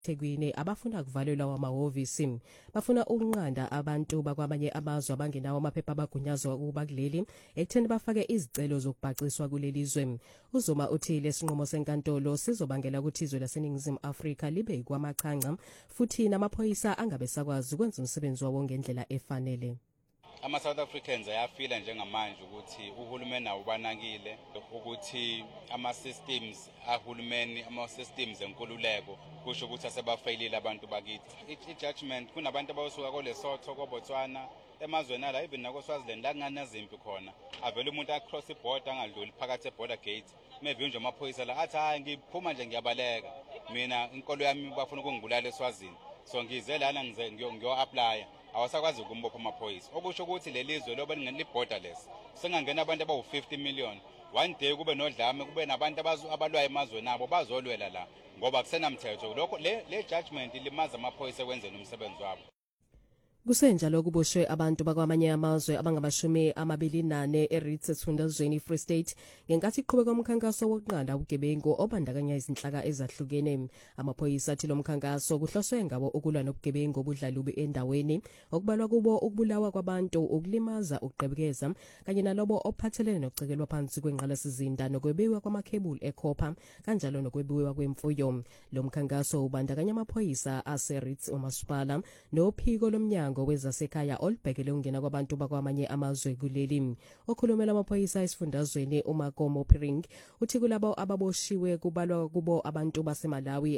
eThekwini abafuna kuvalelwa amahhovisi bafuna ukunqanda abantu bakwamanye amazwe abangenawo amaphepha abagunyazwa ukuba kuleli ekutheni bafake izicelo zokubhaciswa kuleli zwe. uZuma uthi lesinqumo senkantolo sizobangela ukuthi izwe laseNingizimu Afrika libe kwamaqhanqa futhi namaphoyisa angabe sakwazi ukwenza umsebenzi wawo ngendlela efanele. Ama-South Africans ayafila njengamanje ukuthi uhulumeni awubanakile ukuthi ama-systems ahulumeni ama-systems enkululeko kusho ukuthi asebafeyilile abantu bakithi. I-judgment kunabantu abasuka koLesotho koBotswana emazweni ala even nakoSwaziland la kunganazimpi khona avele umuntu across iborder angadluli phakathi eborder gate maybe nje amaphoyisa la athi hayi ngiphuma nje ngiyabaleka mina inkolo yami bafuna ukungibulala eSwazini so ngize lana ngiyo-apply awasakwazi ukumbopha amaphoyisa okusho ukuthi lelizwe loba lingene-borderless sengangena abantu abawu-50 million one day kube nodlame kube nabantu abalwayo emazweni abo bazolwela la ngoba kusenamthetho lokho le judgment ilimaza amaphoyisa ekwenzeni umsebenzi wabo. Kusenjalo kuboshwe abantu bakwamanye amazwe abangama-24 eRiet esifundazweni Free State ngenkathi kuqhubeka umkhankaso wokunqanda ubugebengu obandakanya izinhlaka ezahlukene. Amaphoyisa athi lo mkhankaso kuhloswe ngabo ukulwa nobugebengu obudlalubi endaweni okubalwa kubo ukubulawa kwabantu, ukulimaza, ukugqebekeza kanye nalobo ophathelene nokucekelwa phansi kwengqalasizinda nokwebiwa kwamakhebuli ekhopha kanjalo nokwebiwa kwemfuyo. Lo mkhankaso ubandakanya amaphoyisa aseRiet, umasipala nophiko lomnyango wezasekhaya olubhekele ukungena kwabantu bakwamanye amazwe kuleli. Okhulumela amaphoyisa esifundazweni uMakomo Piring uthi kulabo ababoshiwe kubalwa kubo abantu baseMalawi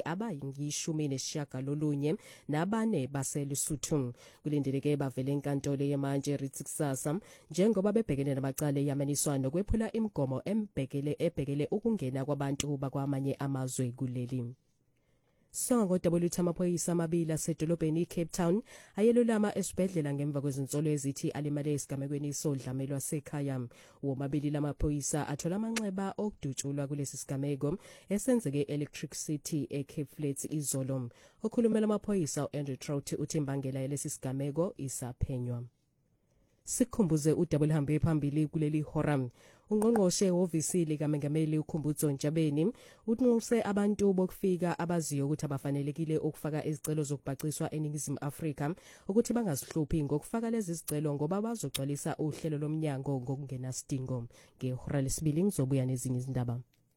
abayi-19 nabane baseLesotho. Kulindeleke bavele enkantolo yamanje eRiet kusasa njengoba bebhekene namacala eyamaniswa nokwephula imigomo ebhekele ukungena kwabantu bakwamanye amazwe kuleli. Songo WT amaphoyisa amabili asedolobheni iCape Town ayelulama esibhedlela ngemva kwezinsolo ezithi alimale esigamekweni isodlamelwa sekhaya. Womabili lamaphoyisa athola amanxeba okudutshulwa kulesi sigameko esenzeke Electric City eCape Flats izolo. Okhulumela amaphoyisa uAndrew Trout uthi imbangela yalesi sigameko isaphenywa. Sikhumbuze udouble hambe phambili kuleli hora. Ungqongqoshe wovisi likaMengameli uKhumbudzo Ntshabeni unxuse abantu bokufika abaziyo ukuthi abafanelekile ukufaka izicelo zokubhaciswa eNingizimu Afrika ukuthi bangazihluphi ngokufaka lezi zicelo ngoba bazogcwalisa uhlelo lomnyango ngokungena sidingo. Ngehora lesibili ngizobuya nezinye izindaba.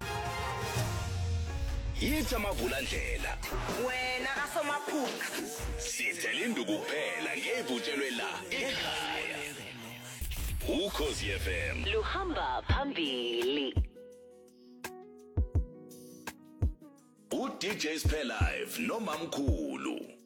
Yitha mavulandlela wena kasomaphupha sithela induku kuphela ngevutshelwe la ekhaya Ukhozi FM luhamba phambili. uDJ Spell Live nomamkhulu.